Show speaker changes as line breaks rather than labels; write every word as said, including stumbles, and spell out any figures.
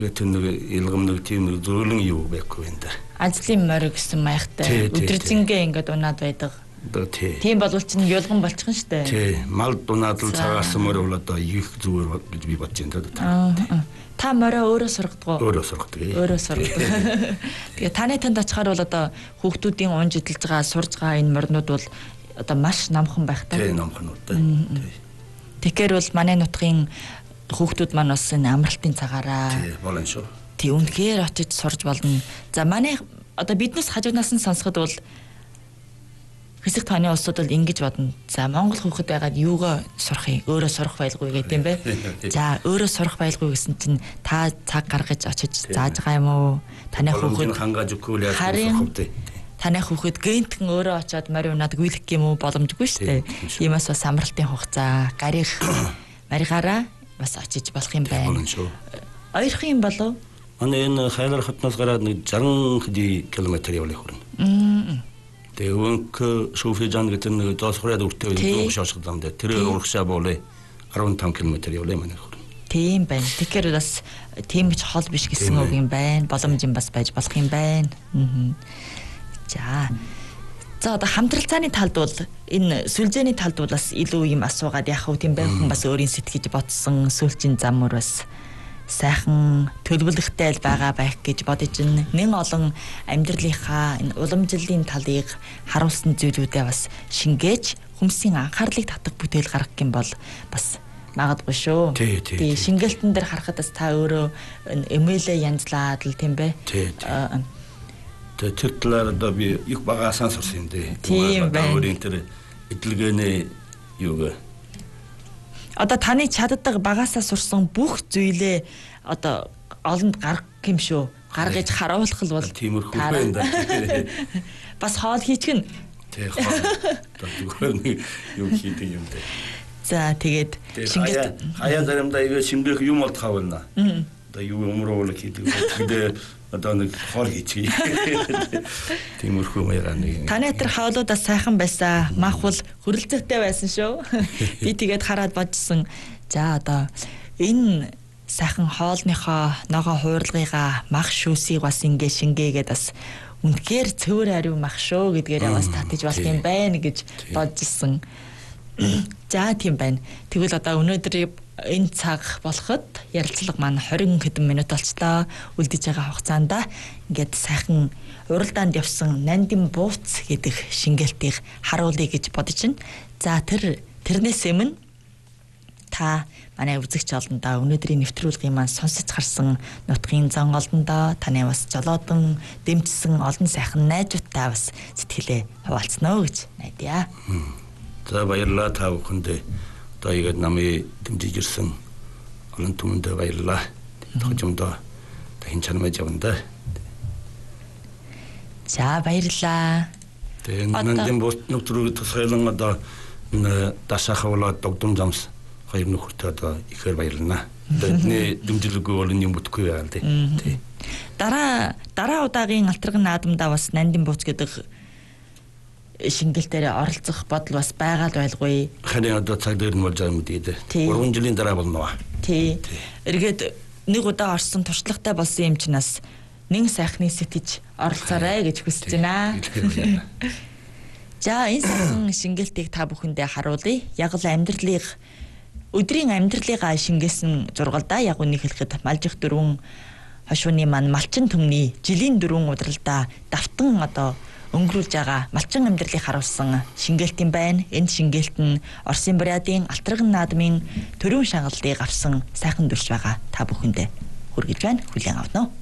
Гэтэн нэг илгам нэг тийм нэг зөөлөн юу байхгүй энэ.
Ажлын морь гэсэн маягтай өдрөцөнгөө ингээд унаад байдаг. Тийм болвол чинь юлган болчихно штэ.
Тий. Мал дунаад л цагаасан морь бол одоо их зүгээр гэж би бодож байна та.
Та морь өөрөө сургадаг уу?
Өөрөө сургадаг.
Өөрөө сургадаг. Тэгээ таны танд очихаар бол одоо хүүхдүүдийн унж идэлж байгаа, сурж байгаа энэ морьнууд бол одоо маш номхон байх та.
Тий, номхон уу. Тий.
Тэгэхээр бол манай нутгийн хүүхдүүд маань бас энэ амралтын цагаараа
тий болно шүү.
Тий үнэхээр очиж сурж болно. За манай одоо биднээс хажуунаас нь сонсоход бол хэсэг тооны улсууд бол ингэж бодно. За Монгол хүүхэд байгаад юугаа сурах юм? Өөрөө сурах байлгүй гэдэг юм бэ? За өөрөө сурах байлгүй гэсэн чинь та цаг гаргаж очиж зааж байгаа юм уу? Таны хүүхэд
хангааж өгөхгүй яаж сурах вэ?
Таны хүүхэд гентхэн өөрөө очиод морь унаад гүйлэх юм уу боломжгүй шүү дээ. Иймээс бас амралтын хугацаа гарих маригаараа бас очиж болох юм байна. Ойрхон юм болов?
Манай энэ Хайлар хотноос гараад нэг саран километр явах хүрнэ. Тэгээ өвөнк шофежан гэдэг нэг доосхороод үртэй байх шошгод юм дээр. Тэр урагшаа болоо арван таван километр явлаа манай хүрнэ.
Тийм байна. Тэгэхээр бас тийм ч хол биш гэсэн үг юм байна. Боломж юм бас байж болох юм байна. За. За одоо хамтралцааны талд бол энэ сүлжээний талд бол бас илүү юм асуугаад яах вэ тийм байх хүн бас өөрийн сэтгэж бодсон сүүлчийн зам мөр бас сайхан төлөвлөгтэй байгаа байх гэж бодож байна. Нэн олон амьдралынхаа энэ уламжлалын талыг харуулсан зүйлүүдээ бас шингээж хүмүүсийн анхаарлыг татах бүтээл гаргах юм бол бас магадгүй шүү.
Тий,
шингэлтэн дээр харахад бас та өөрөө эмээлээ янзлаад л тийм бэ?
Тэр талаар одоо би их багасаа сурсан юм дээ.
Тийм байна.
Өөрийн тэр эдлгээний юуг.
Одоо таны чаддаг багасаа сурсан бүх зүйлээ одоо олонд гаргах юм шүү. Гаргаж харуулах л бол
тиймэрхүү байна да.
Бас хоол хийчихнэ.
Тэг хоол. Одоо нэг юу хийдэг юм дээ.
За тэгээд
шингэл хаяа заримдаа игээ шингэх юм бол тавна. Одоо юу өмрөөл хийдэг. Тэгээд одоо нэг хоол хийчихье. Тиймэрхүү маягаар нэг.
Таны тэр хоолуудаас сайхан байсан. Махвал хөрөлцөтэй байсан шүү. Би тэгээд хараад бодсон. За одоо энэ сайхан хоолныхоо ногоо хуурлагыгаа мах шүүсийг бас ингээ шингээгээд бас үнэхээр цөөр ариу мах шүү гэдгээрээ бас татаж болох юм байна гэж бодсон. За тийм байна. Тэгвэл одоо өнөөдөр энэ цаг болоход ярилцлага маань двадцать хэдэн минут болчлоо. Үлдэж байгаа хугацаанд ингээд сайхан уралдаанд явсан Нандин бууц гэдэг шингээлтийг харуулъя гэж бодож байна. За тэр тэрнээс өмнө та манай үзэгч олондоо өнөөдрийн нэвтрүүлгийн маань сонсож харсан нутгийн зан олондоо таны бас жолоодон дэмжсэн олон сайхан найзуудтай бас сэтгэлээ хуваалцсноо гэж найдаа.
За баярлалаа та бүхэнд. Одоо яг намайг дэмжиж ирсэн олон түмэнд баярлалаа. Тохиомдоо тань чанамж явна.
За баярлалаа.
Тэгээ нандин бут нүтрүү тусгайлан одоо дашахавлаа догдом замс хоёр нөхөртөө одоо ихээр баярлана. Тэдний дэмжлэггүй бол юм бүтгүй байгаал тий.
Дараа дараа удаагийн алтарган наадамдаа бас Нандин бууц гэдэг шингэлтээр оролцох бодол бас байгаа л байлгүй.
Харин одоо цаг дээр нь болж байгаа юм дээ. гурван жилийн дараа болно.
Тий. Эргээд нэг удаа орсон туршлагатай болсон юм чинаас нэг сайхны сэтгэж оролцоорой гэж хүсэж байна. За энэ сайхан шингэлтийг та бүхэндээ харуулъя. Яг л амьдралыг өдрийн амьдралыгаа шингээсэн зургалдаа яг үнийг хэлэхэд малжих дөрвөн хошууны маань малчин төмний жилийн дөрвөн удралдаа давтан одоо өнгөрүүлж байгаа малчин амьдралыг харуулсан шингээлт юм байна. Энэ шингээлт нь Оросын Бурятын Алтарган наадмын төрийн шагналыг авсан сайхан дүрш байгаа та бүхэндээ хүргэж байна. Хүлээн авна уу?